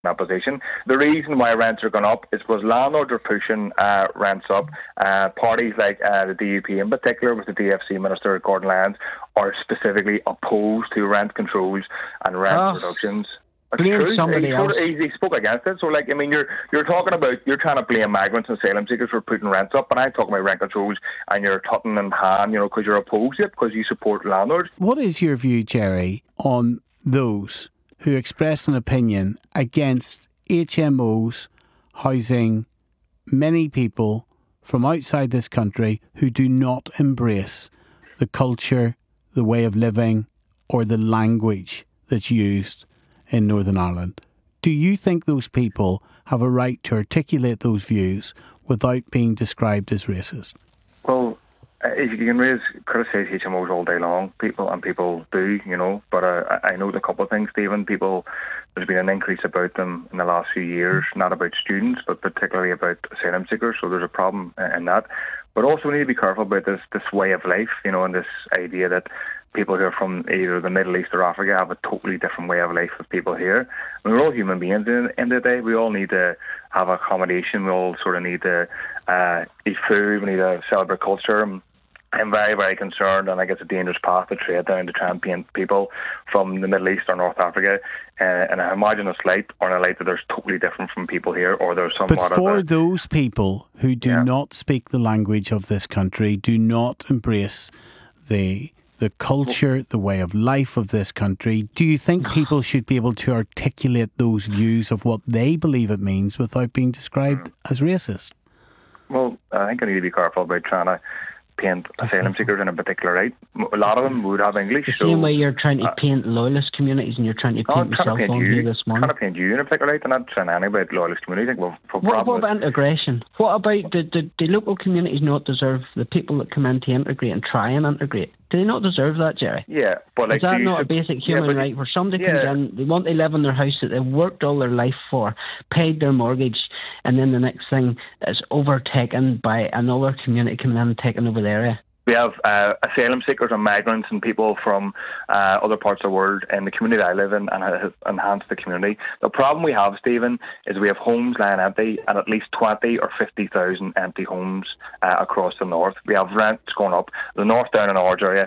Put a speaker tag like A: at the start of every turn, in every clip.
A: that position. The reason why rents are going up is because landlords are pushing rents up. Parties like the DUP in particular, with the DFC Minister Gordon Lyons, are specifically opposed to rent controls and rent reductions. It's true.
B: Somebody else.
A: He spoke against it. So, you're talking about, you're trying to blame migrants and asylum seekers for putting rents up, but I'm talking about rent controls, and you're tutting in hand, because you're opposed to it, because you support landlords.
C: What is your view, Jerry, on those who express an opinion against HMOs housing many people from outside this country who do not embrace the culture, the way of living, or the language that's used in Northern Ireland? Do you think those people have a right to articulate those views without being described as racist?
A: Well, if you can criticise HMOs all day long, people do, but I know a couple of things, Stephen. There's been an increase about them in the last few years, not about students, but particularly about asylum seekers, so there's a problem in that. But also we need to be careful about this way of life, and this idea that people who are from either the Middle East or Africa have a totally different way of life with people here. We're all human beings in the end of the day. We all need to have accommodation. We all sort of need to eat food. We need to celebrate culture. I'm very, very concerned, and I think it's a dangerous path to tread down to try and paint people from the Middle East or North Africa and I imagine a light that they're totally different from people here, or there's some.
C: But for those people who do not speak the language of this country, do not embrace the culture, the way of life of this country, do you think people should be able to articulate those views of what they believe it means without being described as racist?
A: Well, I think I need to be careful about trying to paint asylum seekers in a particular light. A lot of them would have English.
B: The same way you're trying to paint loyalist communities, and you're trying to paint yourself on here this morning.
A: I'm trying to paint you in a particular light. I'm not trying anything about loyalist communities.
B: What about integration? What about the local communities not deserve the people that come in to integrate and try and integrate? Do they not deserve that, Jerry?
A: Yeah, but
B: is that not a basic human right where somebody comes in, they want to live in their house that they've worked all their life for, paid their mortgage, and then the next thing is overtaken by another community coming in and taking over the area?
A: We have asylum seekers and migrants and people from other parts of the world in the community I live in, and have enhanced the community. The problem we have, Stephen, is we have homes lying empty, and at least 20 or 50,000 empty homes across the north. We have rents going up. The North Down and Ards area,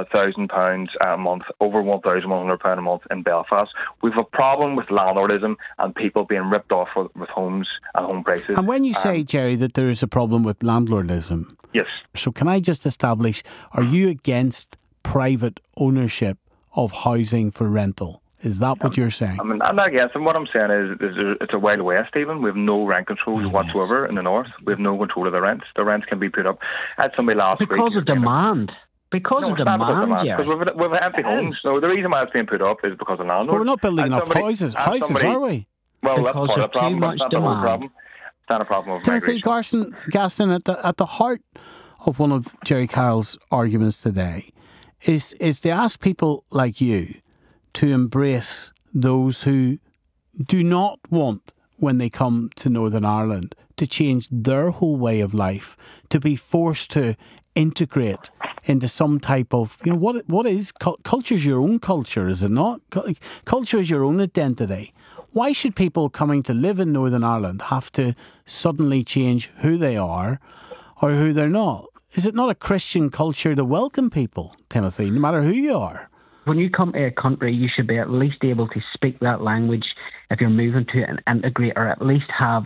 A: £1,000 a month, over £1,100 a month in Belfast. We have a problem with landlordism and people being ripped off with homes and home prices.
C: And when you say, Jerry, that there is a problem with landlordism,
A: yes.
C: So can I just establish, are you against private ownership of housing for rental? Is that what you're saying?
A: I'm not against them. What I'm saying is it's a Wild West, Stephen. We have no rent controls whatsoever in the north. We have no control of the rents. The rents can be put up. I had somebody last week.
B: Because of demand. Because of demand, yeah.
A: Because we've empty homes. So the reason why it's being put up is because of landlords.
C: But we're not building enough houses, are we?
A: Well, that's part of the problem.
B: That's not
A: the whole problem. It's not a problem of migration.
C: Timothy Gaston, at the heart of one of Jerry Carroll's arguments today is to ask people like you to embrace those who do not want, when they come to Northern Ireland, to change their whole way of life, to be forced to integrate into some type of, what is culture? Is your own culture, is it not? Culture is your own identity. Why should people coming to live in Northern Ireland have to suddenly change who they are or who they're not? Is it not a Christian culture to welcome people, Timothy, no matter who you are?
B: When you come to a country, you should be at least able to speak that language if you're moving to it, and integrate, or at least have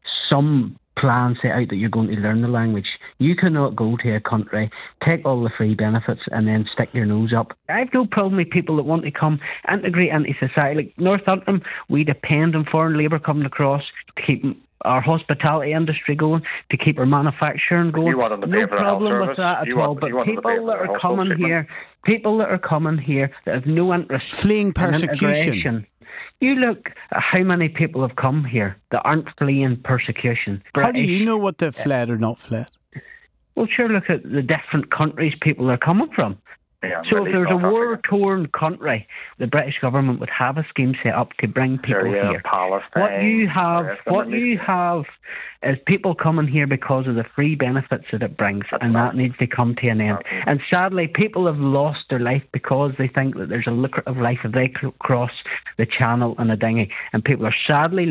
B: some plan set out that you're going to learn the language. You cannot go to a country, take all the free benefits, and then stick your nose up. I have no problem with people that want to come integrate into society. Like Northampton, we depend on foreign labour coming across to keep our hospitality industry going, to keep our manufacturing going.
A: No
B: problem with that at all. But people that are coming here that have no interest,
C: fleeing persecution.
B: You look at how many people have come here that aren't fleeing persecution.
C: How do you know what they've fled or not fled?
B: Well, sure, look at the different countries people are coming from.
A: Yeah,
B: so if there was a war-torn country, the British government would have a scheme set up to bring people here.
A: Palestine,
B: What you have is people coming here because of the free benefits that it brings, and that needs to come to an end. And sadly, people have lost their life because they think that there's a lucrative life if they cross the channel in a dinghy, and people are sadly